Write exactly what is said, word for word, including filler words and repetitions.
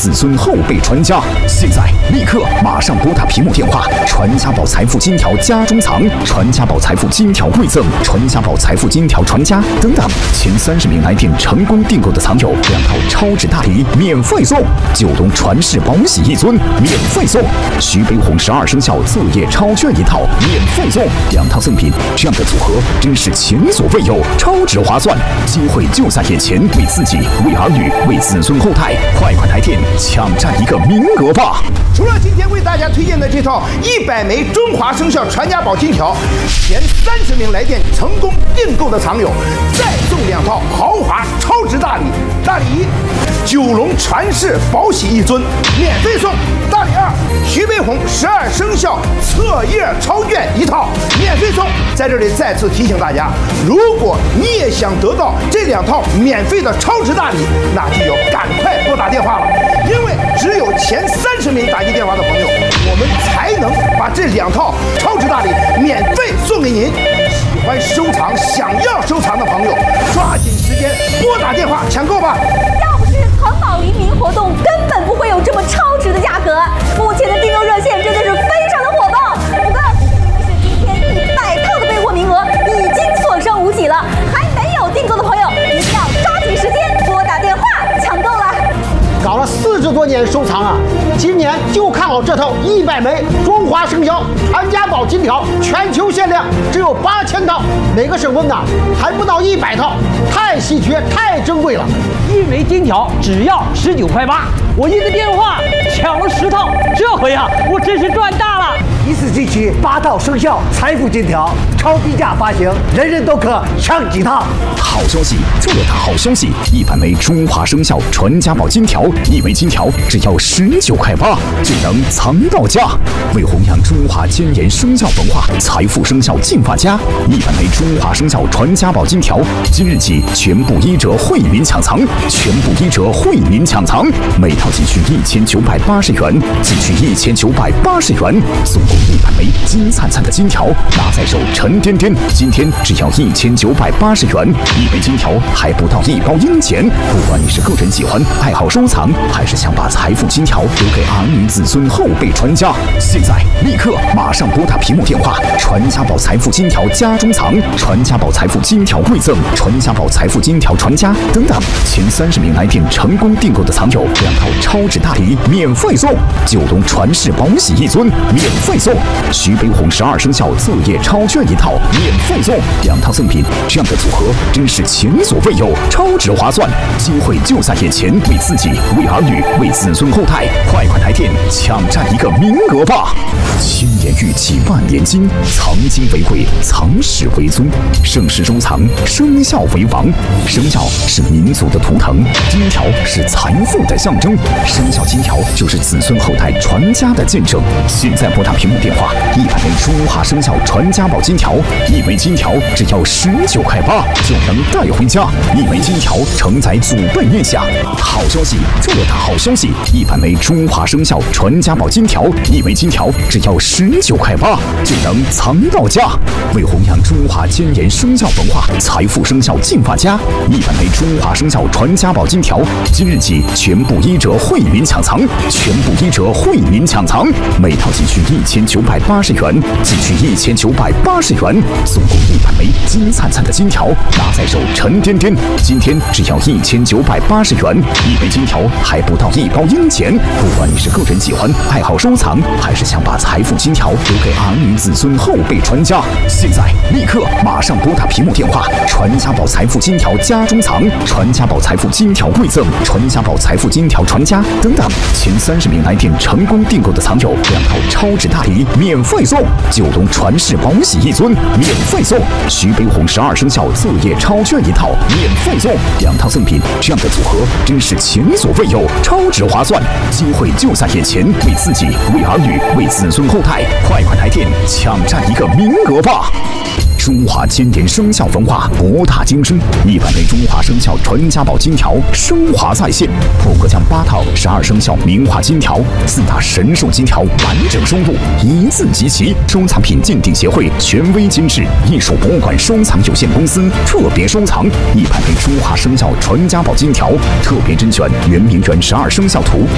子孙后辈传家。现在立刻马上拨打屏幕电话，传家宝财富金条家中藏，传家宝财富金条贵赠，传家宝财富金条传家等等。前三十名来电成功订购的藏友，两套超值大礼免费送，九龙传世宝玺一尊免费送，徐悲鸿十二生肖作业抄卷一套免费送，两套赠品，这样的组合真是前所未有，超值划算，机会就在眼前，为自己、为儿女、为子孙后代，快快来电抢占一个名额吧！ 除了今天为大家推荐的这套一百枚中华生肖传家宝金条，前三十名来电成功订购的藏友，再送两套豪华超值大礼。大礼一，九龙传世宝玺一尊，免费送；大礼二，徐悲鸿十二生肖册页抄卷一套，免费送。在这里再次提醒大家，如果你也想得到这两套免费的超值大礼，那就要赶快拨打电话了，因为只有前三十名打进电话的朋友，我们才能把这两套超值大礼免费送给您。喜欢收藏、想要收藏的朋友，抓紧时间拨打电话抢购吧！ 要不是藏宝黎明活动，根本不会有这么超值的价格。目前的订购热线真的是非常的火爆。不过要提醒您的是，今天一百套的备货名额已经所剩无几了，还没有订购的朋友，一定要抓紧时间拨打电话抢购了。 搞了四十多年收藏啊，今年就看好这套一百枚中华生肖传家宝金条，全球限量只有八千套，每个省份呐还不到一百套，太稀缺太珍贵了。 一枚金条只要十九块八，我一个电话抢了十套，这回啊我真是赚大了！ 一次进取八套生肖财富金条，超低价发行，人人都可抢几套。 好消息，特大好消息！一百枚中华生肖传家宝金条，一枚金条只要十九块八，就能藏到家。为弘扬中华千年生肖文化，财富生肖进发家，一百枚中华生肖传家宝金条，今日起全部一折惠民抢藏，全部一折惠民抢藏，每套仅需一千九百八十元，仅需一千九百八十元，总共一百枚金灿灿的金条，拿在手沉甸甸。今天只要一千九百八十元，一枚金条还不到一包银钱。不管你是个人喜欢、爱好收藏，还是想把财富金条留给儿女子孙后辈传家，现在立刻马上拨打屏幕电话，传家宝财富金条家中藏，传家宝财富金条贵赠，传家宝财富金条传家等等。前三十名来电成功订购的藏友，两套超值大礼免费送，九龙传世宝玺一尊免费送，徐悲鸿十二生肖作业抄卷一套免费送，两套赠品，这样的组合真是前所未有，超值划算，机会就在眼前，为自己、为儿女、为子孙后代，快快来电抢占一个名额吧！千年玉器万年金，藏金为贵，藏史为尊，盛世收藏，生肖为王。生肖是民族的图腾，金条是财富的象征，生肖金条就是子孙后代传家的见证。现在拨打屏幕电话，一百枚中华生肖传家宝金条，一枚金条只要十九块八，就能带回家。一枚金条承载祖辈念想。好消息，特大好消息！一百枚中华生肖传家宝金条，一枚金条只要十九块八，就能藏到家。为弘扬中华千年生肖文化，财富生肖进发家，一百枚中华生肖传家宝金条，今日起全部一折惠民抢藏，全部一折惠民抢藏，每套仅需一千九百八十元，仅需一千九百八十元，总共一百枚金灿灿的金条，拿在手沉甸甸。今天只要一千九百八十元，一枚金条还不到一包银钱。不管你是个人喜欢、爱好收藏，还是想把财富金条留给儿女子孙后辈传家，现在立刻马上拨打屏幕电话，传家宝财富金条家中藏，传家宝财富金条贵赠，传家宝财富金条传家等等。前三十名来电成功订购的藏友，两套超值大礼免费送，九龙传世宝玺一尊免费送，徐悲鸿十二生肖作业抄卷一套免费送，两套赠品，这样的组合真是前所未有，超值划算，机会就在眼前，为自己、为儿女、为子孙后代，快快来电抢占一个名额吧！中华千年生肖文化博大精深，一百枚中华生肖传家宝金条升华在线，破格将八套十二生肖名画金条、四大神兽金条完整收录，一字集齐。收藏品鉴定协会权威监制，艺术博物馆收藏有限公司特别收藏一百枚中华生肖传家宝金条，特别甄选圆明园十二生肖图。